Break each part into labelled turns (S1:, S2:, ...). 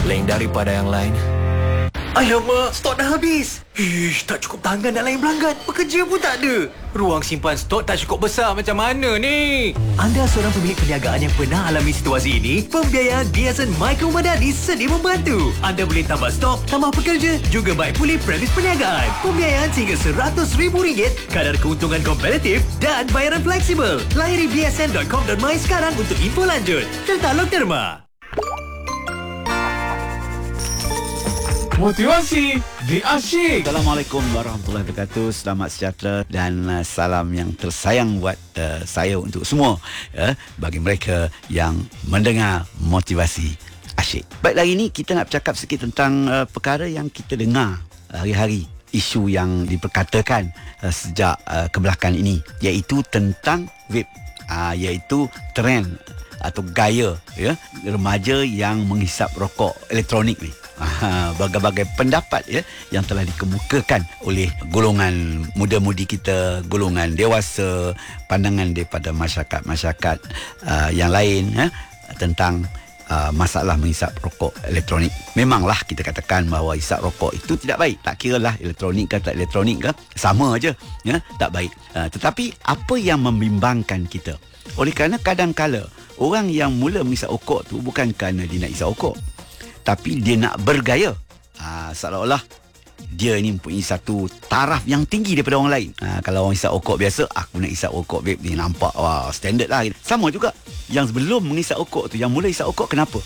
S1: lain daripada yang lain.
S2: Alamak, stok dah habis. Ish, tak cukup tangan nak layan pelanggan. Pekerja pun tak ada. Ruang simpan stok tak cukup besar, macam mana ni? Anda seorang pemilik perniagaan yang pernah alami situasi ini? Pembiayaan BSN Micro Madani sedia membantu. Anda boleh tambah stok, tambah pekerja, juga baik pulih premis perniagaan. Pembiayaan sehingga RM100,000, kadar keuntungan kompetitif dan bayaran fleksibel. Layari bsn.com.my sekarang untuk info lanjut. Tertaluk Derma.
S3: Motivasi di Asyik.
S4: Assalamualaikum warahmatullahi wabarakatuh. Selamat sejahtera dan salam yang tersayang buat saya untuk semua, bagi mereka yang mendengar Motivasi Asyik. Baik, hari ini kita nak bercakap sikit tentang perkara yang kita dengar hari-hari, isu yang diperkatakan sejak kebelakangan ini, iaitu tentang vape, iaitu trend atau gaya remaja yang menghisap rokok elektronik ni. Berbagai pendapat yang telah dikemukakan oleh golongan muda-mudi kita, golongan dewasa, pandangan daripada masyarakat yang lain tentang masalah menghisap rokok elektronik. Memanglah kita katakan bahawa hisap rokok itu tidak baik. Tak kiralah elektronik ke tak elektronik ke, sama aja, tak baik. Tetapi apa yang membimbangkan kita? Oleh kerana kadang-kala orang yang mula menghisap rokok tu bukan kerana dia nak hisap rokok, tapi dia nak bergaya. Seolah-olah dia ni mempunyai satu taraf yang tinggi daripada orang lain. Kalau orang hisap rokok biasa, aku nak hisap rokok vape ni, nampak wah standard lah. Sama juga yang sebelum menghisap rokok tu, yang mula hisap rokok, kenapa?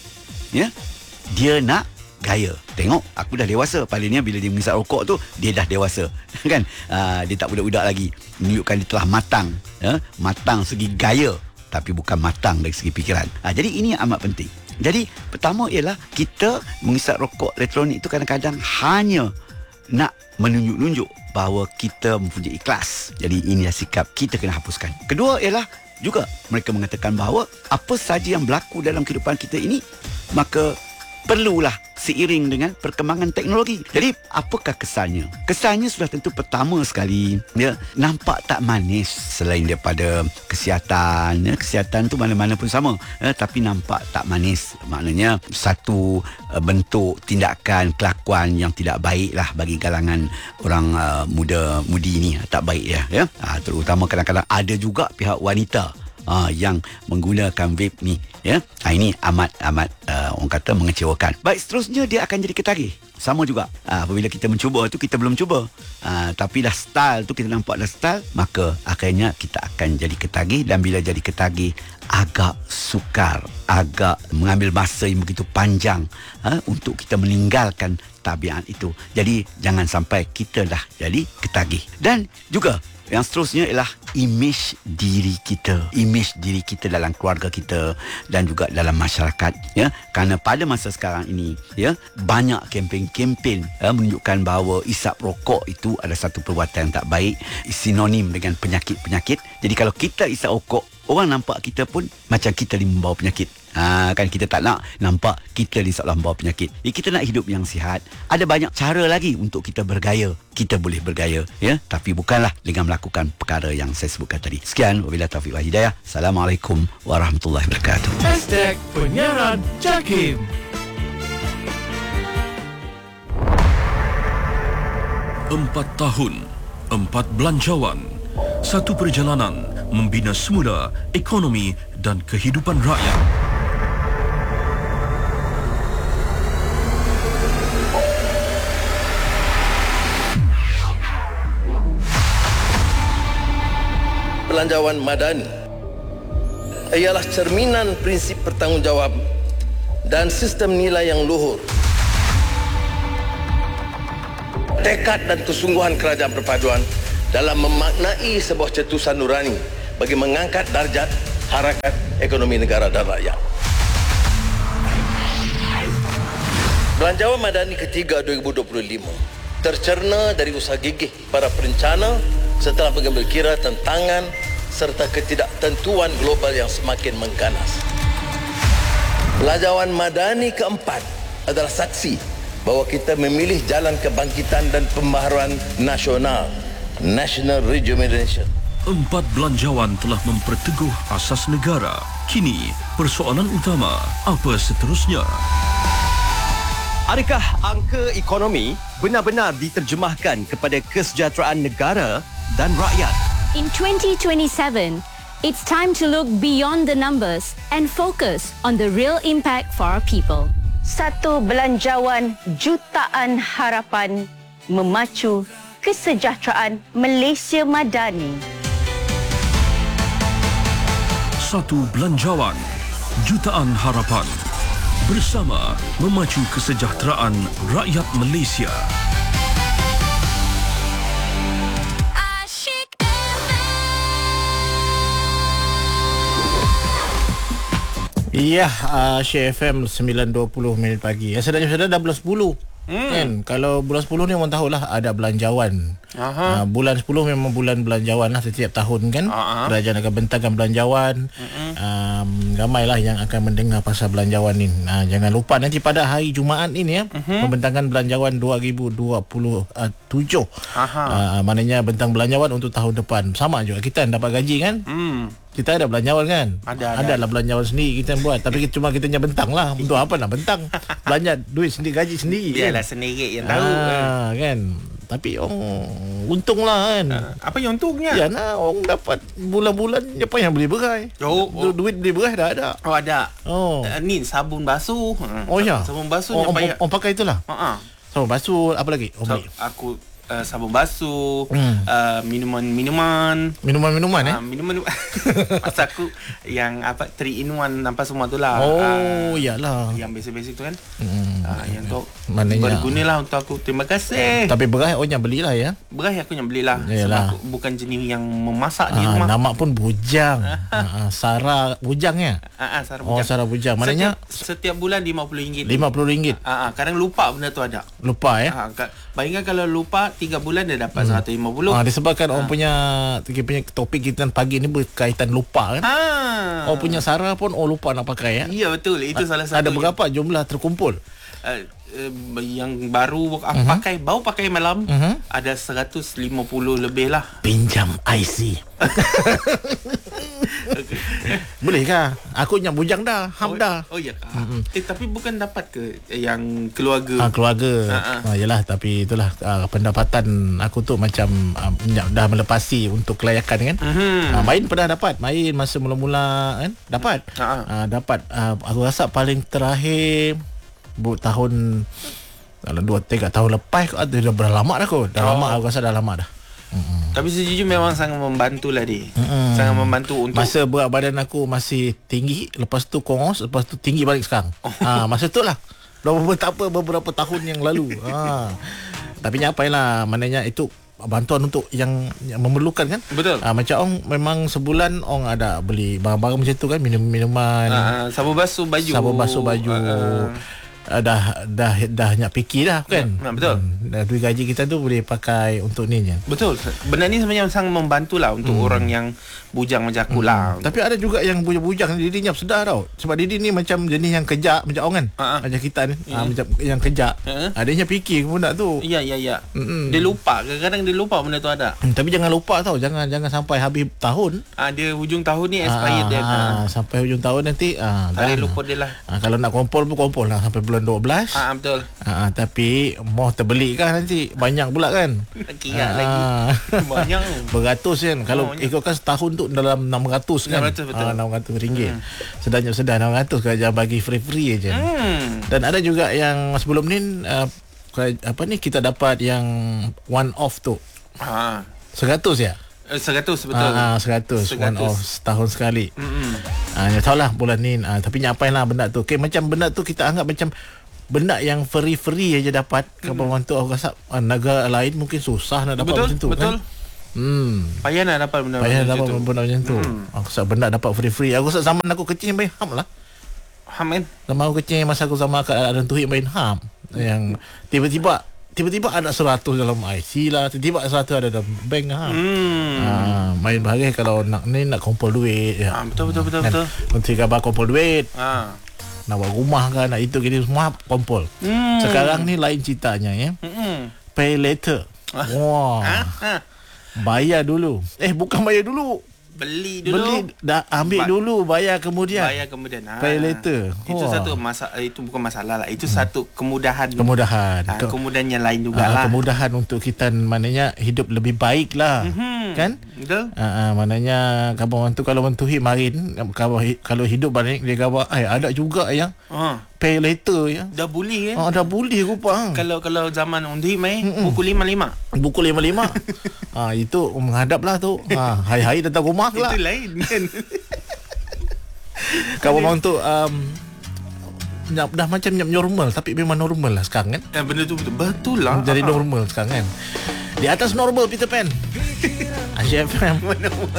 S4: Dia nak gaya. Tengok, aku dah dewasa. Palingnya bila dia menghisap rokok tu, dia dah dewasa. Kan? Dia tak budak-budak lagi. Menunjukkan dia telah matang. Matang segi gaya, tapi bukan matang dari segi fikiran. Jadi ini amat penting. Jadi pertama ialah kita menghisap rokok elektronik itu kadang-kadang hanya nak menunjuk-nunjuk bahawa kita mempunyai ikhlas. Jadi inilah sikap kita kena hapuskan. Kedua ialah juga mereka mengatakan bahawa apa saja yang berlaku dalam kehidupan kita ini, maka perlulah seiring dengan perkembangan teknologi. Jadi apakah kesannya? Kesannya sudah tentu pertama sekali, nampak tak manis. Selain daripada kesihatan, kesihatan tu mana-mana pun sama, tapi nampak tak manis. Maknanya satu bentuk tindakan, kelakuan yang tidak baik lah bagi kalangan orang muda-mudi ni. Tak baik ya. Terutama kadang-kadang ada juga pihak wanita yang menggunakan vape ni, ini amat orang kata mengecewakan. Baik, seterusnya dia akan jadi ketagih. Sama juga, apabila kita mencuba tu, kita belum cuba, tapi dah style tu, kita nampak dah style, maka akhirnya kita akan jadi ketagih. Dan bila jadi ketagih, agak sukar, agak mengambil masa yang begitu panjang untuk kita meninggalkan tabiat itu. Jadi jangan sampai kita dah jadi ketagih. Dan juga yang seterusnya ialah imej diri kita dalam keluarga kita dan juga dalam masyarakat, kerana pada masa sekarang ini banyak kempen-kempen menunjukkan bahawa isap rokok itu adalah satu perbuatan yang tak baik, sinonim dengan penyakit-penyakit. Jadi kalau kita isap rokok, orang nampak kita pun macam kita ni membawa penyakit. Kan kita tak nak nampak kita ni seolah membawa penyakit. Jadi kita nak hidup yang sihat. Ada banyak cara lagi untuk kita bergaya. Kita boleh bergaya, tapi bukanlah dengan melakukan perkara yang saya sebutkan tadi. Sekian, wabillahi taufiq wal hidayah. Assalamualaikum warahmatullahi wabarakatuh.
S3: #penyiaran Jakim.
S5: 4 tahun, 4 belanjawan, satu perjalanan membina semula ekonomi dan kehidupan rakyat.
S6: Belanjawan Madani ialah cerminan prinsip bertanggungjawab dan sistem nilai yang luhur. Tekad dan kesungguhan Kerajaan Perpaduan dalam memaknai sebuah cetusan nurani bagi mengangkat darjat harakat ekonomi negara dan rakyat. Belanjawan Madani ketiga 2025 tercerna dari usaha gigih para perencana setelah mengambil kira tantangan serta ketidaktentuan global yang semakin mengganas. Belanjawan Madani keempat adalah saksi bahawa kita memilih jalan kebangkitan dan pembaharuan nasional, national rejuvenation.
S5: 4 belanjawan telah memperteguh asas negara. Kini, persoalan utama, apa seterusnya?
S1: Adakah angka ekonomi benar-benar diterjemahkan kepada kesejahteraan negara dan rakyat?
S7: In 2027, it's time to look beyond the numbers and focus on the real impact for our people.
S8: Satu belanjawan jutaan harapan memacu kesejahteraan Malaysia Madani.
S5: Satu belanjawan, jutaan harapan. Bersama memacu kesejahteraan rakyat Malaysia.
S9: Ya, Asyik FM 9.20 minit pagi. Sedang dah bulan 10. Kan, kalau bulan 10 ni orang tahulah ada belanjawan. Bulan 10 memang bulan belanjawan lah setiap tahun kan. Kerajaan akan bentangkan belanjawan. Ramailah yang akan mendengar pasal belanjawan ni. Jangan lupa nanti pada hari Jumaat ini ya, membentangkan belanjawan 2027. Maknanya bentang belanjawan untuk tahun depan. Sama juga kita dapat gaji kan. Kita ada belanjawan kan? Adalah belanjawan sendiri kita buat. Tapi cuma kita bentang lah. Untuk apa nak bentang? Belanja duit sendiri, gaji sendiri.
S10: Biarlah sendiri yang tahu
S9: kan. Tapi untung lah kan.
S10: Apa yang untungnya?
S9: Ya nah, orang dapat bulan-bulan apa yang beli berai. Duit beli berai dah ada.
S10: Oh ada. Ni sabun basuh.
S9: Oh ya.
S10: Sabun basuh
S9: orang pakai itulah. Sabun basuh apa lagi?
S10: Aku sabun basuh, minuman-minuman
S9: minuman
S10: minuman pasal aku yang 3 in 1 nampak semua tu lah.
S9: Iyalah
S10: yang basic-basic tu kan. Yang tu
S9: maknanya
S10: bergunalah untuk aku. Terima kasih.
S9: Tapi beras orang yang belilah ya.
S10: Beras aku yang belilah. Sebab aku bukan jenis yang memasak di rumah.
S9: Nama pun bujang. Sarah bujang ya.
S10: Sarah bujang.
S9: Sarah bujang. Maknanya
S10: setiap bulan RM50.
S9: RM50.
S10: Kadang lupa benda tu ada.
S9: Lupa ya.
S10: Bayangkan kalau lupa 3 bulan dia dapat 150.
S9: Disebabkan orang punya topik kita pagi ni berkaitan lupa kan. Orang punya Sarah pun lupa nak pakai ya.
S10: Ya betul. Itu salah satu.
S9: Ada berapa jumlah terkumpul?
S10: Yang baru baru pakai malam ada 150 lebih lah.
S9: Pinjam IC. Bolehkah? Aku yang bujang dah, dah.
S10: Oh ya. Tapi bukan dapat ke yang keluarga?
S9: Keluarga. Yalah, tapi itulah pendapatan aku tu macam dah melepasi untuk kelayakan kan. Main pernah dapat, main masa mula-mula kan, dapat. Dapat. Aku rasa paling terakhir tahun 2-3 tahun lepas dah berlama dah aku. Dah lama, aku rasa dah lama dah.
S10: Tapi sejujurnya memang sangat membantu lah dia. Sangat membantu untuk
S9: masa berat badan aku masih tinggi, lepas tu kongos, lepas tu tinggi balik sekarang. Masa tu lah. Beberapa tahun yang lalu. Tapi nyapailah, maknanya itu bantuan untuk yang memerlukan kan.
S10: Betul.
S9: Macam orang memang sebulan orang ada beli barang-barang macam tu kan, minuman,
S10: sabun basuh baju.
S9: Dah nak fikir dah kan.
S10: Betul.
S9: Duit gaji kita tu boleh pakai untuk ni je.
S10: Betul. Benda ni sebenarnya sangat membantu lah untuk orang yang bujang macam aku lah.
S9: Tapi ada juga yang bujang dirinya sedar tau. Sebab diri ni macam jenis yang kejap macam orang kan. Macam kita ni macam yang kejap. Adanya fikir benda tu.
S10: Ya. Dia lupa. Kadang-kadang dia lupa benda tu ada.
S9: Tapi jangan lupa tau. Jangan sampai habis tahun.
S10: Dia hujung tahun ni expired dia.
S9: Sampai hujung tahun nanti
S10: tak lupa dia lah.
S9: Kalau nak kumpul pun kumpul lah sampai bulan 12.
S10: Betul.
S9: Tapi mau terbeli kan nanti banyak pula kan.
S10: Kira lagi. Banyak.
S9: Beratus kan. Kalau ikutkan setahun tu dalam 600 kan.
S10: 600 betul.
S9: RM600. Sedar 600 kerajaan bagi free aja. Dan ada juga yang sebelum ni kita dapat yang one off tu. 100 ya.
S10: 100 betul.
S9: 100 one off setahun sekali. Ya tahulah bulan ni. Tapi nyapailah benda tu. Macam benda tu kita anggap macam benda yang free aja dapat. Kalau tu aku rasa negara lain mungkin susah nak dapat macam tu kan.
S10: Payah nak dapat benda
S9: macam tu. Aku rasa benda dapat free. Aku rasa zaman aku kecil main ham lah.
S10: Ham kan?
S9: Zaman aku kecil, masa aku sama ada Tuhik main ham. Yang tiba-tiba ada 100 dalam IC lah, tiba-tiba 100 ada dalam bank lah. Main bahagia kalau nak kumpul duit ya.
S10: Betul.
S9: Menteri Khabar kumpul duit. Nak buat rumah kan, nak itu gini semua kumpul. Sekarang ni lain ceritanya ya. Pay later. Wah. Bayar dulu. Bukan bayar dulu.
S10: Beli dulu.
S9: Ambil dulu, bayar kemudian. Pay later.
S10: Itu satu masalah, itu bukan masalah lah. Itu satu kemudahan.
S9: Kemudahan
S10: yang lain jugalah.
S9: Kemudahan untuk kita maknanya hidup lebih baik lah. Kan?
S10: Betul.
S9: Maknanya kawan tu kalau mentuhi marin, kalau hidup balik dia kata ada juga yang pay later ya.
S10: Dah boleh kan?
S9: Dah boleh rupang.
S10: Kalau zaman undi buku 55.
S9: Buku 55. Itu menghadap lah tu. Hari-hari datang rumah lah.
S10: Itu lain kan.
S9: Kalau orang tu dah macam normal, tapi memang normal lah sekarang kan.
S10: Benda tu betul lah.
S9: Jadi normal sekarang kan. Di atas normal Peter Pan. Asyik FM.